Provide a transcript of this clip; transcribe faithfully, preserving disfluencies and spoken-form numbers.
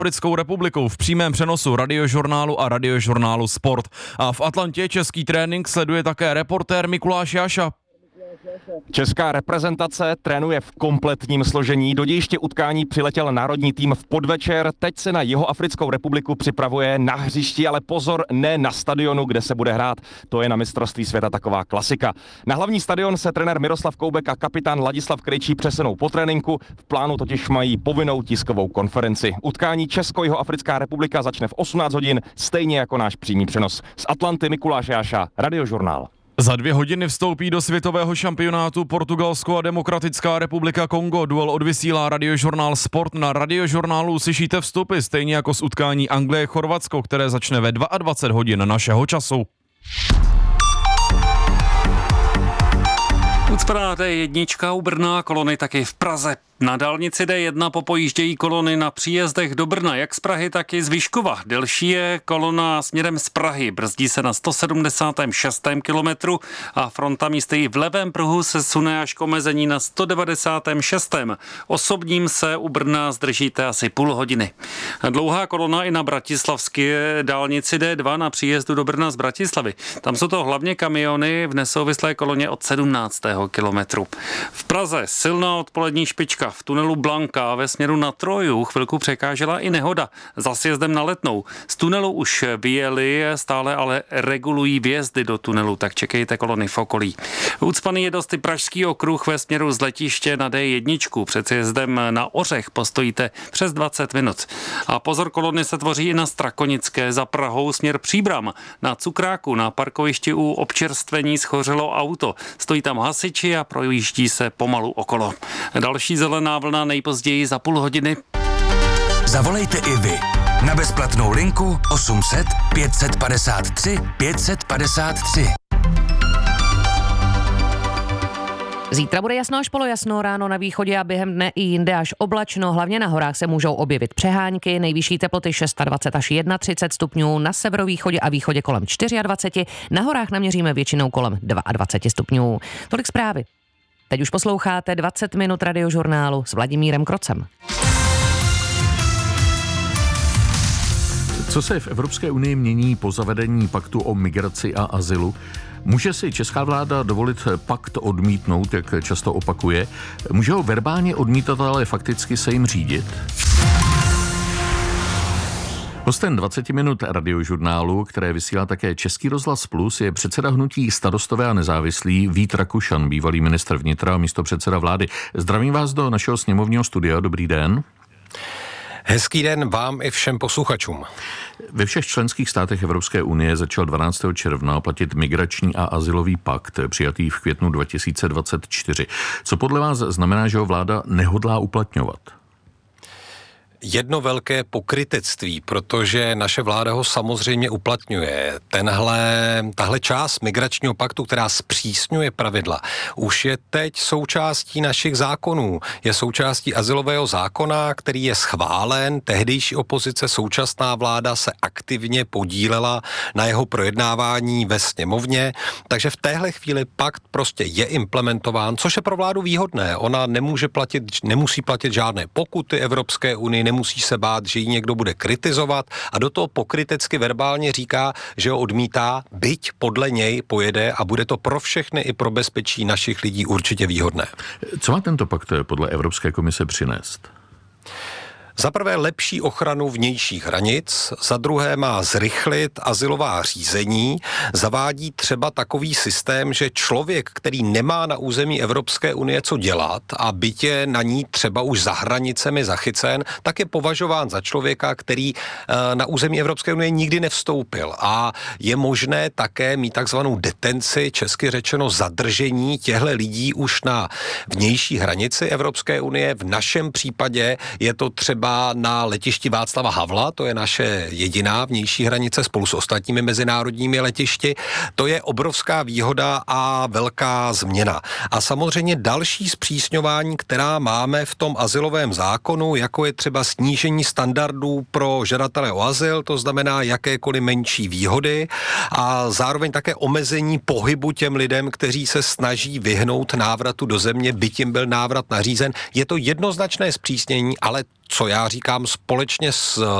Africkou republikou v přímém přenosu Radiožurnálu a Radiožurnálu Sport. A v Atlantě český trénink sleduje také reportér Mikuláš Jáša. Česká reprezentace trénuje v kompletním složení. Do dějiště utkání přiletěl národní tým v podvečer. Teď se na Jihoafrickou republiku připravuje na hřišti, ale pozor, ne na stadionu, kde se bude hrát. To je na mistrovství světa taková klasika. Na hlavní stadion se trenér Miroslav Koubek a kapitán Ladislav Krejčí přesunou po tréninku. V plánu totiž mají povinnou tiskovou konferenci. Utkání Česko-Jihoafrická republika začne v osmnáct hodin, stejně jako náš přímý přenos. Z Atlanty Mikuláš Jáša, Radiožurnál. Za dvě hodiny vstoupí do světového šampionátu Portugalsko a Demokratická republika Kongo. Duel odvysílá Radiožurnál Sport. Na Radiožurnálu slyšíte vstupy, stejně jako z utkání Anglie-Chorvatsko, které začne ve dvacet dva hodin našeho času. Ucpaná D jedna u Brna, kolony taky v Praze. Na dálnici D jedna popojíždějí kolony na příjezdech do Brna, jak z Prahy, tak i z Vyškova. Delší je kolona směrem z Prahy, brzdí se na sto sedmdesátém šestém kilometru a fronta místy v levém pruhu se sune až k omezení na sto devadesátém šestém Osobním se u Brna zdržíte asi půl hodiny. Dlouhá kolona i na bratislavské dálnici D dva na příjezdu do Brna z Bratislavy. Tam jsou to hlavně kamiony v nesouvislé koloně od sedmnáctého kilometru. V Praze silná odpolední špička. V tunelu Blanka ve směru na Troju chvilku překážela i nehoda za sjezdem na Letnou. Z tunelu už vyjeli, stále ale regulují vjezdy do tunelu, tak čekejte kolony v okolí. Ucpaný je dost i Pražský okruh ve směru z letiště na D jedna. Před sjezdem na Ořech postojíte přes dvacet minut. A pozor, kolony se tvoří i na Strakonické za Prahou směr Příbram. Na Cukráku na parkovišti u občerstvení schořelo auto. Stojí tam hasiči a projíždí se pomalu okolo. Další zelená vlna nejpozději za půl hodiny. Zavolejte i vy na bezplatnou linku osm set pět set padesát tři pět set padesát tři. Zítra bude jasno až polojasno, ráno na východě a během dne i jinde až oblačno. Hlavně na horách se můžou objevit přehánky, nejvyšší teploty dvacet šest až třicet jedna stupňů, na severovýchodě a východě kolem dvacet čtyři, na horách naměříme většinou kolem dvacet dva stupňů. Tolik zprávy. Teď už posloucháte dvacet minut Radiožurnálu s Vladimírem Krocem. Co se v Evropské unii mění po zavedení paktu o migraci a azylu? Může si česká vláda dovolit pakt odmítnout, jak často opakuje? Může ho verbálně odmítat, ale fakticky se jim řídit? Hostem dvacet minut Radiožurnálu, které vysílá také Český rozhlas Plus, je předseda hnutí Starostové a nezávislí Vít Rakušan, bývalý ministr vnitra a místopředseda vlády. Zdravím vás do našeho sněmovního studia. Dobrý den. Hezký den vám i všem posluchačům. Ve všech členských státech Evropské unie začal dvanáctého června platit migrační a azylový pakt, přijatý v květnu dva tisíce dvacet čtyři. Co podle vás znamená, že ho vláda nehodlá uplatňovat? Jedno velké pokrytectví, protože naše vláda ho samozřejmě uplatňuje. Tenhle, tahle část migračního paktu, která zpřísňuje pravidla, už je teď součástí našich zákonů. Je součástí azylového zákona, který je schválen. Tehdejší opozice, současná vláda se aktivně podílela na jeho projednávání ve sněmovně. Takže v téhle chvíli pakt prostě je implementován, což je pro vládu výhodné. Ona nemůže platit, nemusí platit žádné pokuty Evropské unii, nemusí se bát, že ji někdo bude kritizovat a do toho pokrytecky verbálně říká, že ho odmítá, byť podle něj pojede a bude to pro všechny i pro bezpečí našich lidí určitě výhodné. Co má tento pakt podle Evropské komise přinést? Za prvé lepší ochranu vnějších hranic, za druhé má zrychlit azylová řízení, zavádí třeba takový systém, že člověk, který nemá na území Evropské unie co dělat a byť je na ní třeba už za hranicemi zachycen, tak je považován za člověka, který na území Evropské unie nikdy nevstoupil. A je možné také mít takzvanou detenci, česky řečeno zadržení těchto lidí už na vnější hranici Evropské unie. V našem případě je to třeba na letišti Václava Havla, to je naše jediná vnější hranice spolu s ostatními mezinárodními letišti. To je obrovská výhoda a velká změna. A samozřejmě další zpřísňování, která máme v tom azylovém zákonu, jako je třeba snížení standardů pro žadatele o azyl, to znamená jakékoliv menší výhody a zároveň také omezení pohybu těm lidem, kteří se snaží vyhnout návratu do země, byť jim byl návrat nařízen. Je to jednoznačné zpřísnění, ale co já říkám společně s